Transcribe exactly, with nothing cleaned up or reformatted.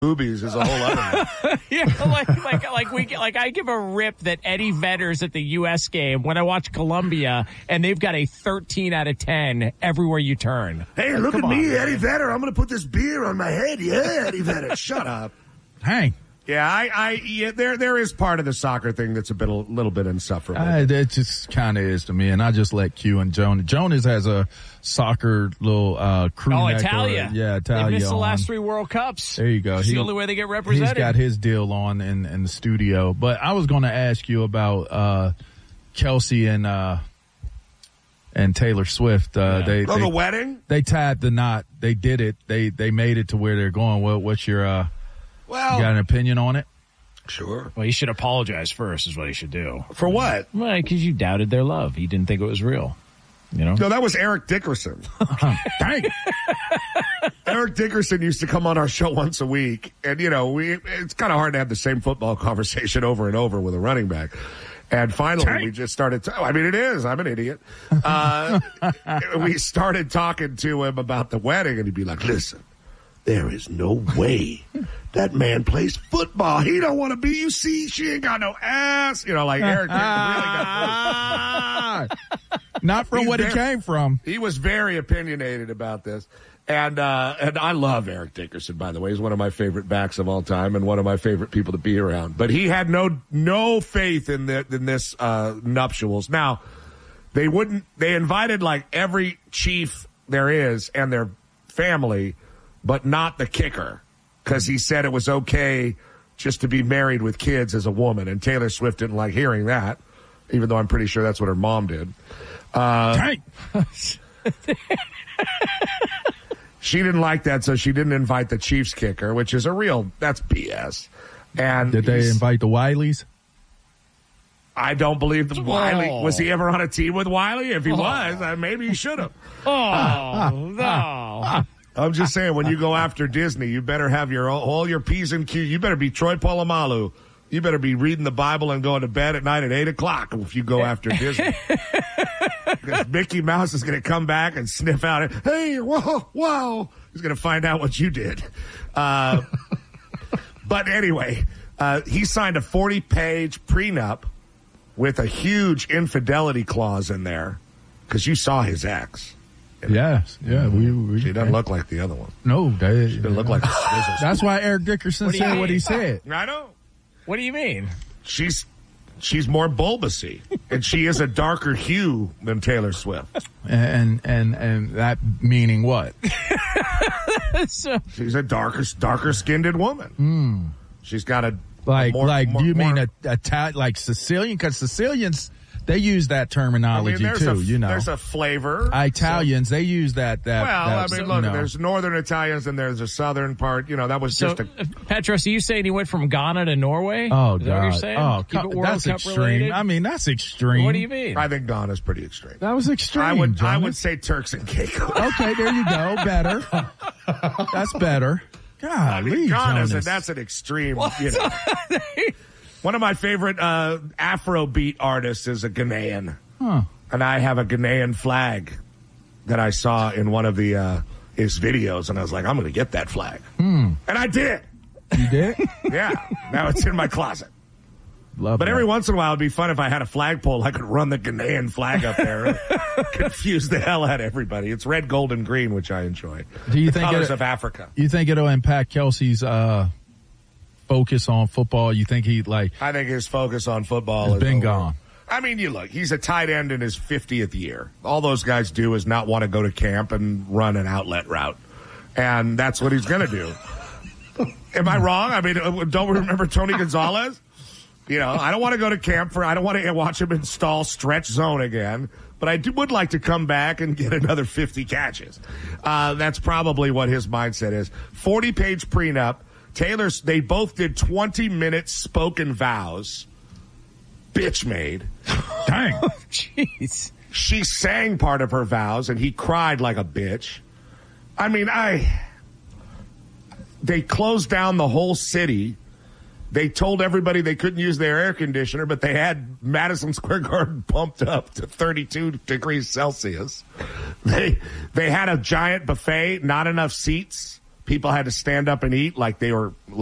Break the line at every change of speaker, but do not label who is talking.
boobies is a whole other.
Yeah, like like like we like I give a rip that Eddie Vedder's at the U S game when I watch Columbia and they've got a thirteen out of ten everywhere you turn.
Hey, look
Come
at me,
on,
Eddie Vedder. I'm going to put this beer on my head. Yeah, Eddie Vedder. Shut up.
Hey.
Yeah, I, I, yeah, there, there is part of the soccer thing that's a bit, a little bit insufferable.
Uh, that just kind of is to me, and I just let Q and Jonas. Jonas has a soccer little uh, crew.
Oh,
neck
Italia.
Or, yeah, Italia.
They missed the
on.
last three World Cups.
There you go.
It's
he,
the only way they get represented.
He's got his deal on in, in the studio. But I was going to ask you about uh, Kelsey and uh, and Taylor Swift. Uh,
Yeah.
They,
Oh,
they
the wedding?
They tied the knot. They did it. They they made it to where they're going. What, what's your uh,
Well,
you got an opinion on it?
Sure.
Well, he should apologize first is what he should do.
For what?
Well, because you doubted their love. He didn't think it was real. You know?
No, that was Eric Dickerson.
Dang.
Eric Dickerson used to come on our show once a week, and, you know, we it's kind of hard to have the same football conversation over and over with a running back. And finally,
Dang.
we just started to, I mean, it is. I'm an idiot. Uh, we started talking to him about the wedding, and he'd be like, listen, there is no way that man plays football. He don't want to be. You see, she ain't got no ass. You know, like Eric Dickerson really got
Not from
He's
what
very-
it came from.
He was very opinionated about this. And uh, and I love Eric Dickerson, by the way. He's one of my favorite backs of all time and one of my favorite people to be around. But he had no no faith in the, in this uh, nuptials. Now, they wouldn't. They invited like every chief there is and their family, but not the kicker, because he said it was okay just to be married with kids as a woman. And Taylor Swift didn't like hearing that, even though I'm pretty sure that's what her mom did. Uh,
Dang.
She didn't like that, so she didn't invite the Chiefs kicker, which is a real, that's B S. And
Did they
he's-
invite the Wileys?
I don't believe the Wiley.
Oh.
Was he ever on a team with Wiley? If he was, uh, maybe he should have.
Oh, no.
I'm just saying, when you go after Disney, you better have your all your P's and Q's. You better be Troy Polamalu. You better be reading the Bible and going to bed at night at eight o'clock if you go after Disney. Because Mickey Mouse is going to come back and sniff out it. Hey, whoa, whoa. He's going to find out what you did. Uh, but anyway, uh, he signed a forty-page prenup with a huge infidelity clause in there because you saw his ex.
Yes. Yeah. We, we,
She doesn't look like the other one.
No. They,
She doesn't look like a
That's why Eric Dickerson
What do you
said
mean?
what he said.
I know.
What do you mean?
She's she's more bulbousy, and she is a darker hue than Taylor Swift.
And and and that meaning what?
So,
She's a darker darker skinned woman. Mm. She's got a
Like
more,
like
more,
do you mean
more,
a, a ta- like Sicilian? Because Sicilians, they use that
I
terminology
mean, there's
too.
a,
you know,
there's a flavor.
Italians they use that. That
Well,
that,
I mean,
you
look,
know.
there's northern Italians and there's a southern part. You know, that was
so
just a.
uh, Petros, are you saying he went from Ghana to Norway?
Oh
Is that what you're
God!
saying?
Oh,
Keep
co-
it World
that's
Cup
extreme.
related?
I mean, that's extreme.
What do you mean?
I think Ghana's pretty extreme.
That was extreme.
I would I
Jonas.
would say Turks and Caicos.
Okay, there you go. Better. That's better.
I mean,
Golly,
Ghana's
Jonas.
and that's an extreme. You know. One of my favorite uh, Afrobeat artists is a Ghanaian.
Huh.
And I have a Ghanaian flag that I saw in one of the uh, his videos, and I was like, I'm going to get that flag.
Hmm.
And I did.
You did?
Yeah. Now it's in my closet.
Love
But
that.
every once in a while, it'd be fun if I had a flagpole. I could run the Ghanaian flag up there and confuse the hell out of everybody. It's red, gold, and green, which I enjoy.
Do you
the
think
colors
it-
of Africa.
You think it'll impact Kelsey's uh, focus on football? You think he like
I think his focus on football
has
is
been
over.
gone?
I mean, you look, he's a tight end in his fiftieth year. All those guys do is not want to go to camp and run an outlet route. And that's what he's going to do. Am I wrong? I mean, don't we remember Tony Gonzalez? You know, I don't want to go to camp for, I don't want to watch him install stretch zone again, but I do, would like to come back and get another fifty catches. Uh, that's probably what his mindset is. forty-page prenup. Taylor's, they both did twenty minute spoken vows. Bitch made.
Dang.
Jeez.
She sang part of her vows, and he cried like a bitch. I mean, I. They closed down the whole city. They told everybody they couldn't use their air conditioner, but they had Madison Square Garden pumped up to thirty-two degrees Celsius. They they had a giant buffet, not enough seats. people had to stand up and eat like they were